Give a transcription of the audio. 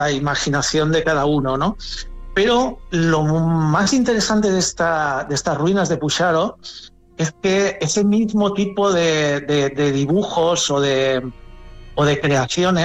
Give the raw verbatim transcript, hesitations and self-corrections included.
la imaginación de cada uno, ¿no? Pero lo más interesante de, esta, de estas ruinas de Puxaro es que ese mismo tipo de, de, de dibujos o de, o de creaciones